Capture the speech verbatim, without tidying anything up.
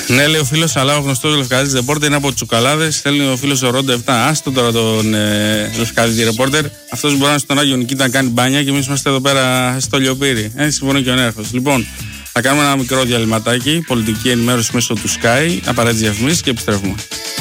Ναι, λέει ο φίλος, αλλά ο γνωστός Λευκαδίτης ρεπόρτερ είναι από Τσουκαλάδες. Θέλει ο φίλος ο Ρόντα επτά. Άστο τώρα τον ε, Λευκαδίτη ρεπόρτερ. Αυτός μπορεί να είναι στον Άγιο Νικήτα να κάνει μπάνια και εμείς είμαστε εδώ πέρα στο Λιοπύρι. Ε, συμφωνεί και ο Νέαρχος. Λοιπόν, θα κάνουμε ένα μικρό διαλυματάκι. Πολιτική ενημέρωση μέσω του Sky. Απαραίτητες διαφημίσεις και επιστρέφουμε.